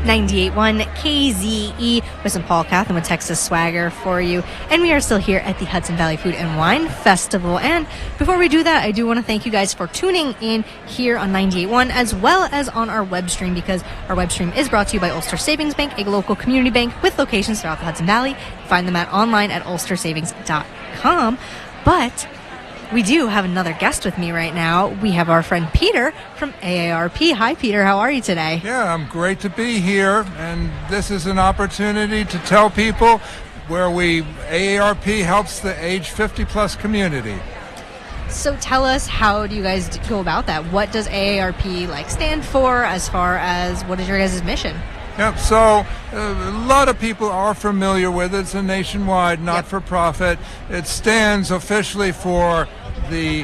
98.1 KZE with some Paul Catherine with Texas Swagger for you. And we are still here at the Hudson Valley Food and Wine Festival. And before we do that, I do want to thank you guys for tuning in here on 98.1 as well as on our web stream, because our web stream is brought to you by Ulster Savings Bank, a local community bank with locations throughout the Hudson Valley. Find them online at ulstersavings.com. But we do have another guest with me right now. We have our friend Peter from AARP. Hi, Peter. How are you today? Yeah, I'm great to be here, and this is an opportunity to tell people where AARP helps the age 50-plus community. So tell us, how do you guys go about that? What does AARP stand for, as far as what is your guys' mission? Yep, so a lot of people are familiar with it. It's a nationwide not-for-profit. It stands officially for the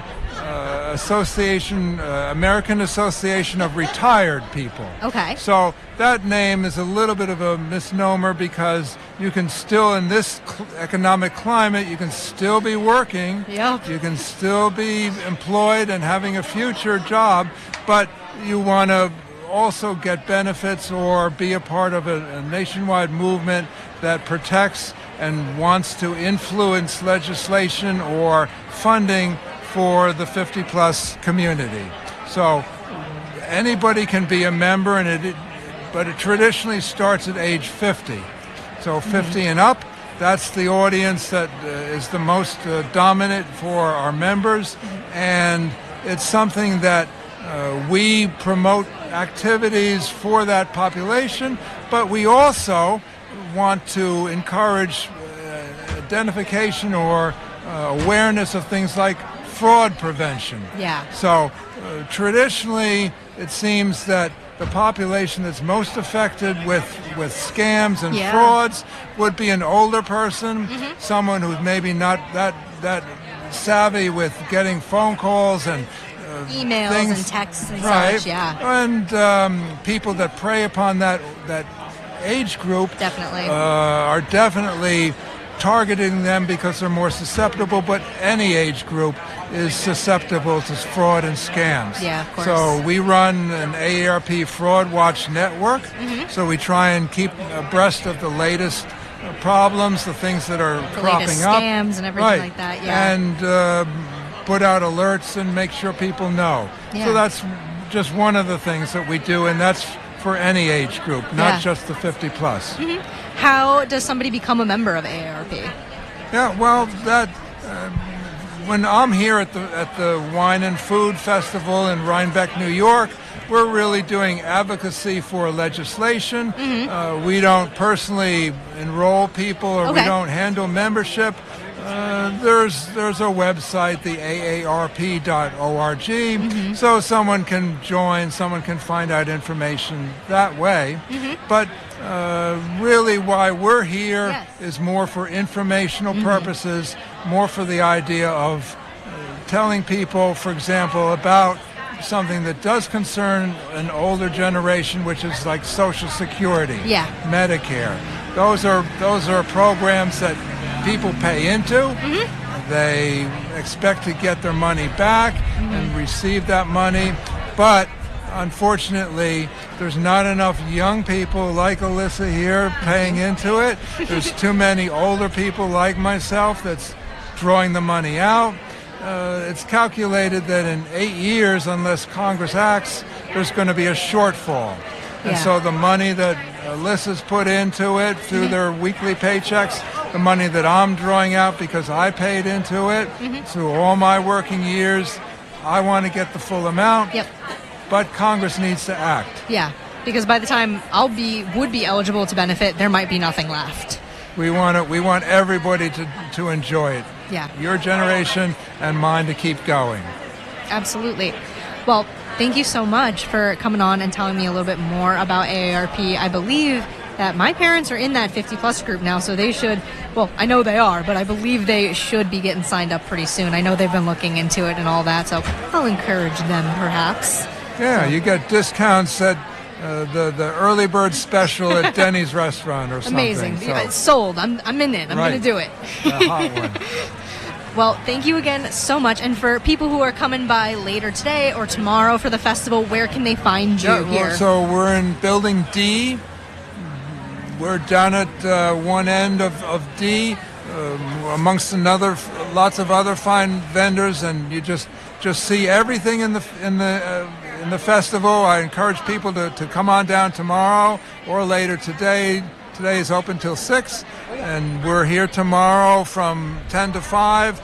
American Association of Retired People. Okay. So that name is a little bit of a misnomer, because you can still, in this economic climate, you can still be working. Yep. You can still be employed and having a future job, but you want to also get benefits or be a part of a nationwide movement that protects and wants to influence legislation or funding for the 50-plus community. So anybody can be a member, but it traditionally starts at age 50. So 50 and up, that's the audience that is the most dominant for our members, and it's something that we promote activities for that population, but we also want to encourage identification or awareness of things like fraud prevention. Yeah. So traditionally, it seems that the population that's most affected with scams and frauds would be an older person, someone who's maybe not that savvy with getting phone calls and emails things, and texts and right, such, yeah. And people that prey upon that age group Definitely. Are definitely targeting them because they're more susceptible, but any age group is susceptible to fraud and scams. Yeah, of course. So we run an AARP Fraud Watch network, so we try and keep abreast of the latest problems, the things that are cropping latest up. Scams and everything like that, yeah. And put out alerts and make sure people know. Yeah. So that's just one of the things that we do, and that's for any age group, not just the 50-plus. How does somebody become a member of AARP? Yeah, well, that when I'm here at the Wine and Food Festival in Rhinebeck, New York, we're really doing advocacy for legislation. We don't personally enroll people, or we don't handle membership. There's a website, the aarp.org, so someone can join, someone can find out information that way. But really why we're here is more for informational purposes, more for the idea of telling people, for example, about something that does concern an older generation, which is like Social Security, Medicare. Those are programs that people pay into. They expect to get their money back and receive that money, but unfortunately there's not enough young people like Alyssa here paying into it. There's too many older people like myself that's drawing the money out. It's calculated that in 8 years, unless Congress acts, there's going to be a shortfall. And so the money that Alyssa's put into it through their weekly paychecks, the money that I'm drawing out because I paid into it through all my working years, I want to get the full amount. But Congress needs to act. Yeah, because by the time would be eligible to benefit, there might be nothing left. We want everybody to enjoy it. Yeah. Your generation and mine to keep going. Absolutely. Well, thank you so much for coming on and telling me a little bit more about AARP. I believe that my parents are in that 50-plus group now, so they should, well, I know they are, but I believe they should be getting signed up pretty soon. I know they've been looking into it and all that, so I'll encourage them, perhaps. Yeah, you get discounts at the early bird special at Denny's restaurant or something. Amazing. So. It's sold. I'm in it. I'm going to do it. The hot one. Well, thank you again so much. And for people who are coming by later today or tomorrow for the festival, where can they find you here? So we're in Building D we're down at one end of D, amongst lots of other fine vendors, and you just see everything in the festival. I encourage people to come on down tomorrow or later today. Today is open till 6, and we're here tomorrow from 10 to 5.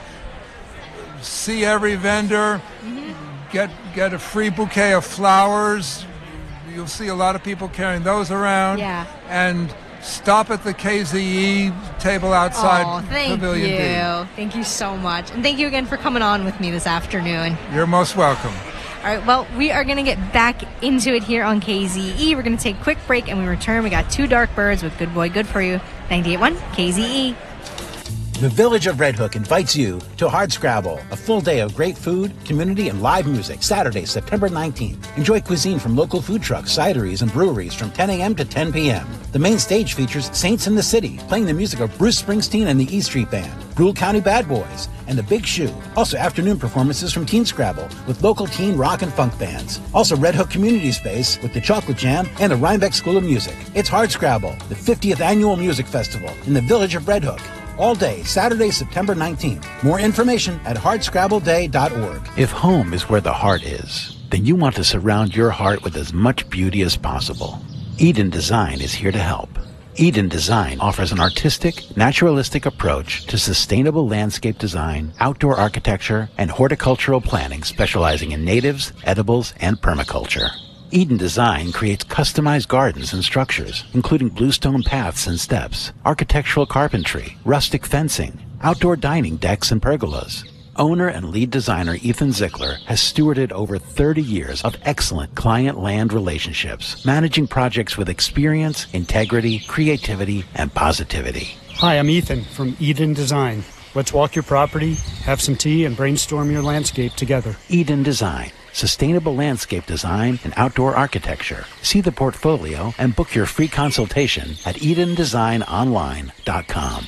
See every vendor, get a free bouquet of flowers. You'll see a lot of people carrying those around. Yeah. And stop at the KZE table outside Pavilion D. Thank you so much. And thank you again for coming on with me this afternoon. You're most welcome. All right, well, we are going to get back into it here on KZE. We're going to take a quick break, and when we return, we got Two Dark Birds with Good Boy, Good For You, 98.1 KZE. The Village of Red Hook invites you to Hardscrabble, a full day of great food, community, and live music, Saturday, September 19th. Enjoy cuisine from local food trucks, cideries, and breweries from 10 a.m. to 10 p.m. The main stage features Saints in the City, playing the music of Bruce Springsteen and the E Street Band, Brule County Bad Boys, and The Big Shoe. Also afternoon performances from Teen Scrabble with local teen rock and funk bands. Also Red Hook Community Space with the Chocolate Jam and the Rhinebeck School of Music. It's Hardscrabble, the 50th annual music festival in the Village of Red Hook. All day, Saturday, September 19th. More information at hardscrabbleday.org. If home is where the heart is, then you want to surround your heart with as much beauty as possible. Eden Design is here to help. Eden Design offers an artistic, naturalistic approach to sustainable landscape design, outdoor architecture, and horticultural planning, specializing in natives, edibles, and permaculture. Eden Design creates customized gardens and structures, including bluestone paths and steps, architectural carpentry, rustic fencing, outdoor dining decks and pergolas. Owner and lead designer Ethan Zickler has stewarded over 30 years of excellent client-land relationships, managing projects with experience, integrity, creativity, and positivity. Hi, I'm Ethan from Eden Design. Let's walk your property, have some tea, and brainstorm your landscape together. Eden Design. Sustainable landscape design and outdoor architecture. See the portfolio and book your free consultation at EdenDesignOnline.com.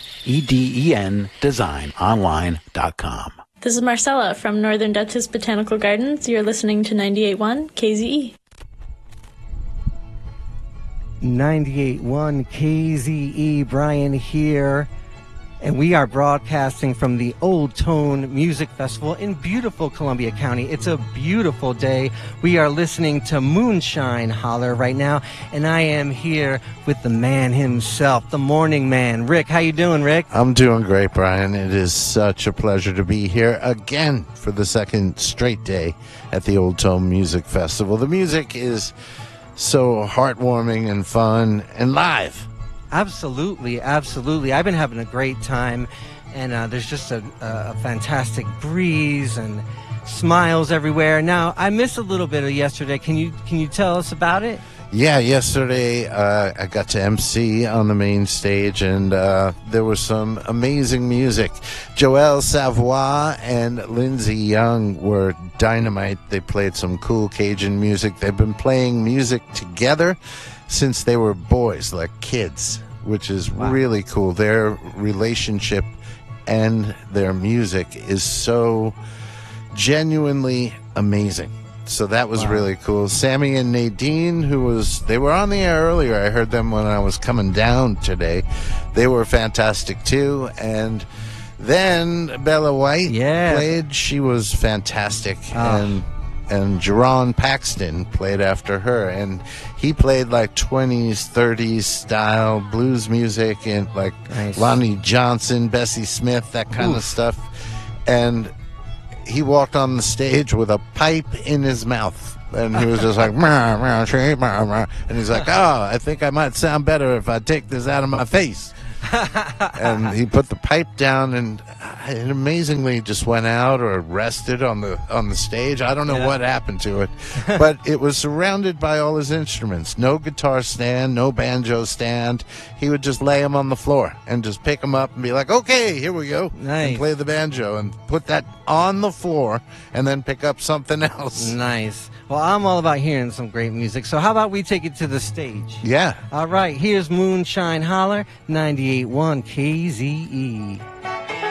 EdenDesignOnline.com. This is Marcella from Northern Dutchess Botanical Gardens. You're listening to 98.1 KZE. 98.1 KZE, Brian here. And we are broadcasting from the Old Tone Music Festival in beautiful Columbia County. It's a beautiful day. We are listening to Moonshine Holler right now, and I am here with the man himself, the morning man. Rick, how you doing, Rick? I'm doing great, Brian. It is such a pleasure to be here again for the second straight day at the Old Tone Music Festival. The music is so heartwarming and fun and live. Absolutely, absolutely. I've been having a great time, and there's just a fantastic breeze and smiles everywhere. Now, I missed a little bit of yesterday. Can you tell us about it? Yeah, yesterday I got to MC on the main stage, and there was some amazing music. Joelle Savoy and Lindsay Young were dynamite. They played some cool Cajun music. They've been playing music together since they were boys, like kids, which is really cool. Their relationship and their music is so genuinely amazing. So that was really cool. Sammy and Nadine, they were on the air earlier. I heard them when I was coming down today. They were fantastic too. And then Bella White played. She was fantastic. And Jerron Paxton played after her, and he played like 20s, 30s style blues music and like Lonnie Johnson, Bessie Smith, that kind of stuff. And he walked on the stage with a pipe in his mouth, and he was just like, and he's like, oh, I think I might sound better if I take this out of my face. And he put the pipe down, and it amazingly just went out or rested on the stage. I don't know what happened to it, but it was surrounded by all his instruments. No guitar stand, no banjo stand. He would just lay them on the floor and just pick them up and be like, okay, here we go. Nice. And play the banjo and put that on the floor and then pick up something else. Nice. Well, I'm all about hearing some great music, so how about we take it to the stage? Yeah. All right, here's Moonshine Holler, 98.1 KZE.